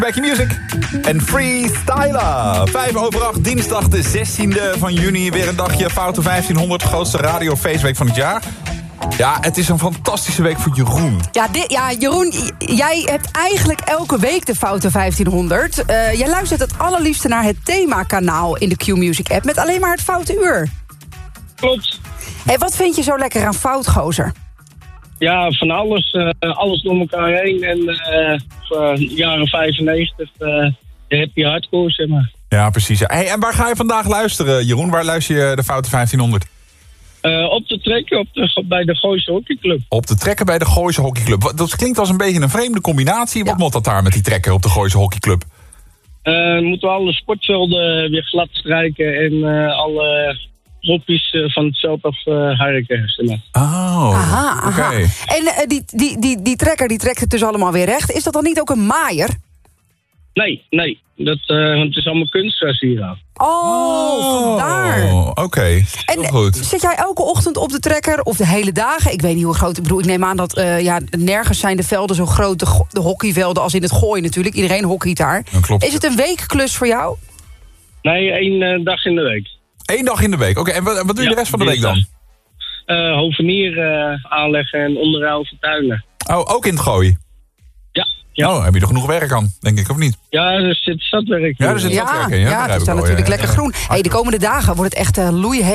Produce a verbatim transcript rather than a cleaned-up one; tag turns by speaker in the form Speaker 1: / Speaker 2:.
Speaker 1: Back in Music en Freestyler. Vijf over acht, dinsdag de zestiende van juni. Weer een dagje Foute vijftienhonderd, grootste radio-feestweek van het jaar. Ja, het is een fantastische week voor Jeroen.
Speaker 2: Ja, dit, ja Jeroen, jij hebt eigenlijk elke week de Foute vijftienhonderd. Uh, jij luistert het allerliefste naar het themakanaal in de Q-Music app... met alleen maar het Foute Uur.
Speaker 3: Klopt.
Speaker 2: Hey, wat vind je zo lekker aan Fout, gozer?
Speaker 3: Ja, van alles. Uh, alles door elkaar heen. En uh, uh, jaren vijfennegentig, uh, de happy hardcore, zeg maar.
Speaker 1: Ja, precies. Hey, en waar ga je vandaag luisteren, Jeroen? Waar luister je de Foute vijftienhonderd?
Speaker 3: Uh, op de trekken op de, bij de Gooise Hockeyclub.
Speaker 1: Op de trekken bij de Gooise Hockeyclub. Dat klinkt als een beetje een vreemde combinatie. Wat
Speaker 2: Ja.
Speaker 1: moet dat daar met die trekken op de Gooise Hockeyclub?
Speaker 3: Uh, moeten we alle sportvelden weer glad strijken en uh, alle hoppies uh, van het veld af uh, harken. Zeg maar.
Speaker 1: Oh,
Speaker 2: Aha,
Speaker 1: oké.
Speaker 2: aha. En uh, die, die, die, die trekker die trekt het dus allemaal weer recht. Is dat dan niet ook een maaier?
Speaker 3: Nee, nee. Dat, uh, want het is allemaal kunstgras hier aan.
Speaker 2: Oh, vandaar.
Speaker 1: Oké, okay.
Speaker 2: En
Speaker 1: goed.
Speaker 2: zit jij elke ochtend op de trekker of de hele dagen? Ik weet niet hoe groot. Ik bedoel, ik neem aan dat uh, ja, nergens zijn de velden zo groot, de, go- de hockeyvelden als in het gooien natuurlijk. Iedereen hockeyt daar.
Speaker 1: Dat klopt.
Speaker 2: Is het een weekklus voor jou?
Speaker 3: Nee, één uh, dag in de week.
Speaker 1: Eén dag in de week. Oké, okay, en wat, wat doe je
Speaker 3: Ja,
Speaker 1: de rest van de week dan?
Speaker 3: Uh, hovenier uh, aanleggen en onderhoud van tuinen.
Speaker 1: Oh, ook in het gooien?
Speaker 3: Ja. ja.
Speaker 1: Nou, heb je er genoeg werk aan, denk ik, of niet?
Speaker 3: Ja, er zit zatwerk.
Speaker 1: Ja, er zit
Speaker 2: Ja,
Speaker 1: zat werk in.
Speaker 2: ja,
Speaker 1: Ja,
Speaker 2: het is dan
Speaker 1: wel,
Speaker 2: natuurlijk
Speaker 1: ja.
Speaker 2: lekker groen. Hey, de komende dagen wordt het echt uh, loeiheet.